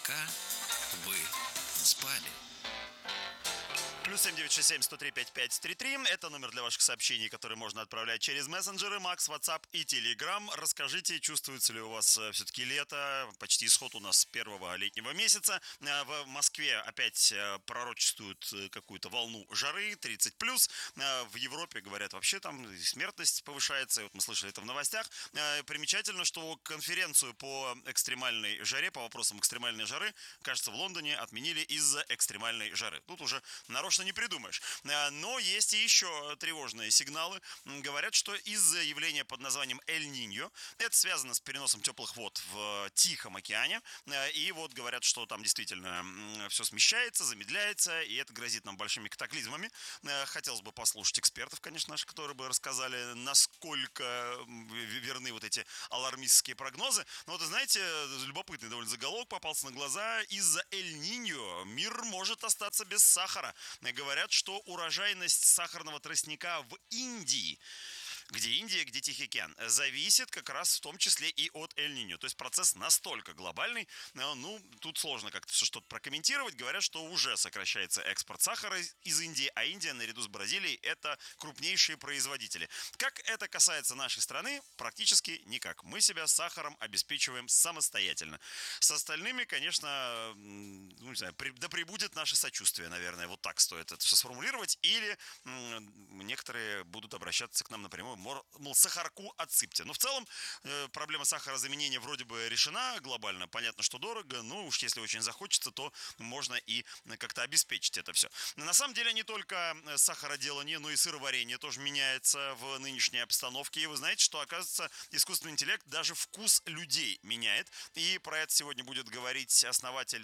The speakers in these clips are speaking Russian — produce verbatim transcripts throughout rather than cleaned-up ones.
Пока вы спали. Плюс семь девять шесть семь сто три пять пять три три. Это номер для ваших сообщений, которые можно отправлять через мессенджеры, Макс, WhatsApp и Telegram. Расскажите, чувствуется ли у вас все-таки лето? Почти исход у нас первого летнего месяца. В Москве опять пророчествуют какую-то волну жары, тридцать плюс. В Европе, говорят, вообще там смертность повышается. И вот мы слышали это в новостях. Примечательно, что конференцию по экстремальной жаре, по вопросам экстремальной жары, кажется, в Лондоне отменили из-за экстремальной жары. Тут уже нарочно не придумаешь. Но есть и еще тревожные сигналы. Говорят, что из-за явления под названием Эль-Ниньо, это связано с переносом теплых вод в Тихом океане. И вот говорят, что там действительно все смещается, замедляется, и это грозит нам большими катаклизмами. Хотелось бы послушать экспертов, конечно, наших, которые бы рассказали, насколько верны вот эти алармистские прогнозы. Но вот, знаете, любопытный довольно заголовок попался на глаза. Из-за Эль-Ниньо мир может остаться без сахара. Говорят, что урожайность сахарного тростника в Индии, где Индия, где Тихий океан, зависит как раз в том числе и от Эль-Ниньо. То есть процесс настолько глобальный, ну, тут сложно как-то что-то прокомментировать. Говорят, что уже сокращается экспорт сахара из Индии, а Индия наряду с Бразилией это крупнейшие производители. Как это касается нашей страны? Практически никак. Мы себя сахаром обеспечиваем самостоятельно. С остальными, конечно, ну, не знаю, да пребудет наше сочувствие, наверное. Вот так стоит это все сформулировать. Или некоторые будут обращаться к нам напрямую. Мол, сахарку отсыпьте. Но в целом э, проблема сахарозаменения вроде бы решена глобально. Понятно, что дорого, но уж если очень захочется, то можно и как-то обеспечить это все. Но на самом деле не только сахароделание, но и сыроварение тоже меняется в нынешней обстановке. И вы знаете, что, оказывается, искусственный интеллект даже вкус людей меняет. И про это сегодня будет говорить основатель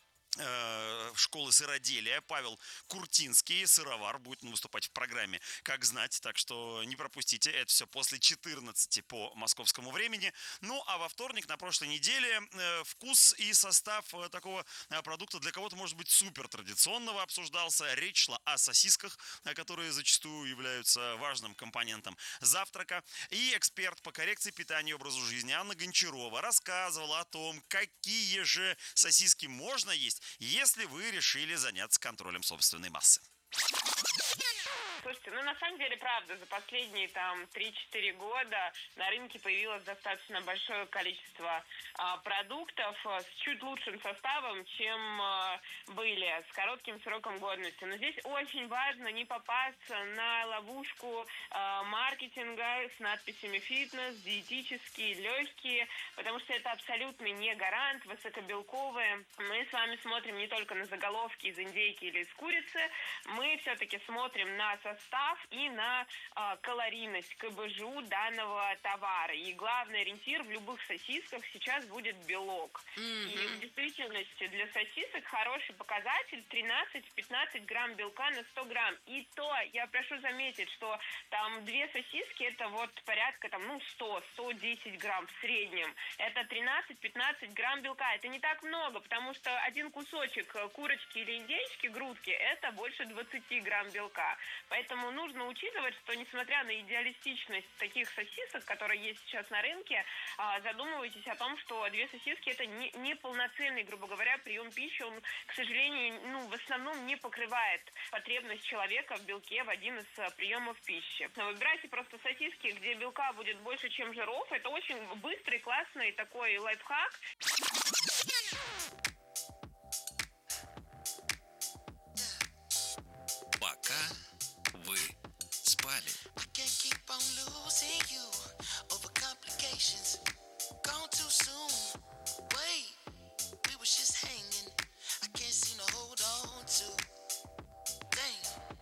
школы сыроделия Павел Куртинский, сыровар, будет выступать в программе «Как знать», так что не пропустите, это все после четырнадцати по московскому времени. Ну, а во вторник на прошлой неделе вкус и состав такого продукта для кого-то, может быть, супер традиционного обсуждался. Речь шла о сосисках, которые зачастую являются важным компонентом завтрака. И эксперт по коррекции питания и образу жизни Анна Гончарова рассказывала о том, какие же сосиски можно есть, если вы решили заняться контролем собственной массы. Слушайте, ну на самом деле, правда, за последние там три-четыре года на рынке появилось достаточно большое количество а, продуктов а, с чуть лучшим составом, чем а, были, с коротким сроком годности. Но здесь очень важно не попасться на ловушку а, маркетинга с надписями «фитнес», «диетические», «легкие», потому что это абсолютно не гарант, высокобелковые. Мы с вами смотрим не только на заголовки из индейки или из курицы, мы все-таки смотрим на состав и на э, калорийность, ка бэ жэ у данного товара. И главный ориентир в любых сосисках сейчас будет белок. Mm-hmm. И в действительности для сосисок хороший показатель тринадцать-пятнадцать грамм белка на сто грамм. И то я прошу заметить, что там две сосиски это вот порядка там, ну, сто-сто десять грамм в среднем. Это тринадцать-пятнадцать грамм белка. Это не так много, потому что один кусочек курочки или индейки, грудки, это больше двадцать грамм белка. Поэтому нужно учитывать, что несмотря на идеалистичность таких сосисок, которые есть сейчас на рынке, задумывайтесь о том, что две сосиски это не, не полноценный, грубо говоря, прием пищи. Он, к сожалению, ну, в основном не покрывает потребность человека в белке в один из приемов пищи. Но выбирайте просто сосиски, где белка будет больше, чем жиров. Это очень быстрый, классный такой лайфхак.